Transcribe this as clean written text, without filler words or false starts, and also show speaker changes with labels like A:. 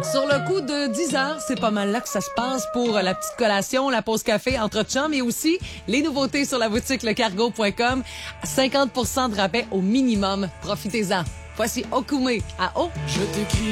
A: Sur le coup de 10 heures, c'est pas mal là que ça se passe pour la petite collation, la pause café entre chums, mais aussi les nouveautés sur la boutique lecargo.com. 50% de rabais au minimum. Profitez-en. Voici Okume à O.
B: Je t'écris